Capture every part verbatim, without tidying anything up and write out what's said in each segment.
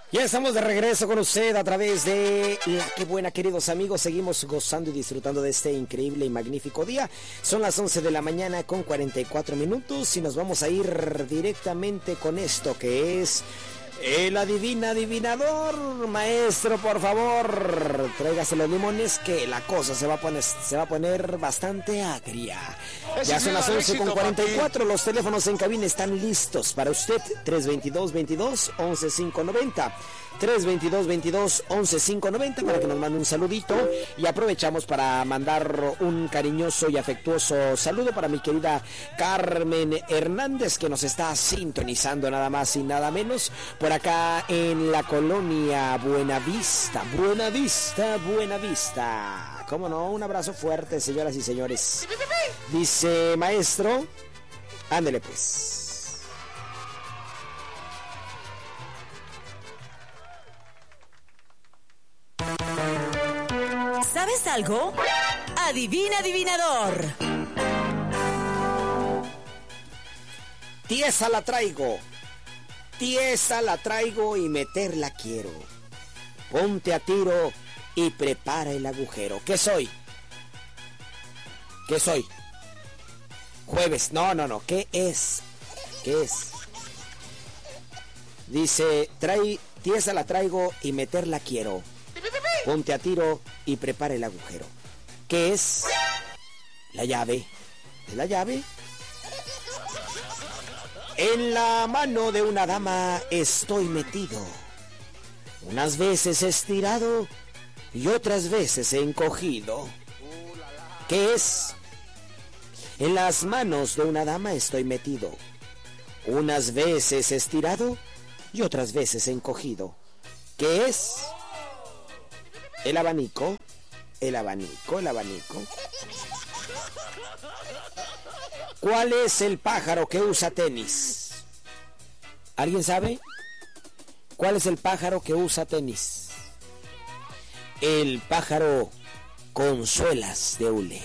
Ya estamos de regreso con usted a través de La Que Buena, queridos amigos. Seguimos gozando y disfrutando de este increíble y magnífico día. Son las once de la mañana con cuarenta y cuatro minutos y nos vamos a ir directamente con esto que es el adivina adivinador. Maestro, por favor, tráigase los limones que la cosa se va a poner, se va a poner bastante agria. Ya son las once con cuarenta y cuatro, los teléfonos en cabina están listos para usted. tres veintidós, veintidós, once, quinientos noventa. tres veintidós, veintidós, once, quinientos noventa para que nos mande un saludito. Y aprovechamos para mandar un cariñoso y afectuoso saludo para mi querida Carmen Hernández, que nos está sintonizando nada más y nada menos por acá en la colonia Buenavista. Buenavista, Buenavista. ¿Cómo no? Un abrazo fuerte, señoras y señores. Dice, maestro, ándele pues. ¿Sabes algo? Adivina, adivinador. Tiesa la traigo, tiesa la traigo y meterla quiero. Ponte a tiro y prepara el agujero. ¿Qué soy? ¿Qué soy? Jueves, no, no, no, ¿qué es? ¿Qué es? Dice, trae, tiesa la traigo y meterla quiero. Ponte a tiro y prepara el agujero. ¿Qué es? La llave. ¿Es la llave? En la mano de una dama estoy metido. Unas veces estirado y otras veces encogido. ¿Qué es? En las manos de una dama estoy metido. Unas veces estirado y otras veces encogido. ¿Qué es? El abanico. El abanico, el abanico. ¿Cuál es el pájaro que usa tenis? ¿Alguien sabe? ¿Cuál es el pájaro que usa tenis? El pájaro con suelas de hule.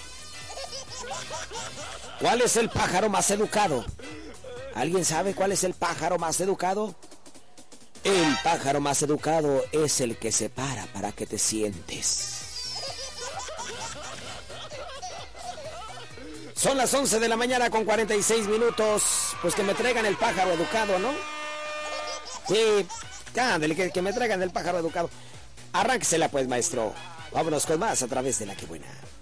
¿Cuál es el pájaro más educado? ¿Alguien sabe cuál es el pájaro más educado? El pájaro más educado es el que se para para que te sientes. Son las once de la mañana con cuarenta y seis minutos. Pues que me traigan el pájaro educado, ¿no? Sí, ándale, que, que me traigan el pájaro educado. Arránquesela pues, maestro. Vámonos con más a través de La Que Buena.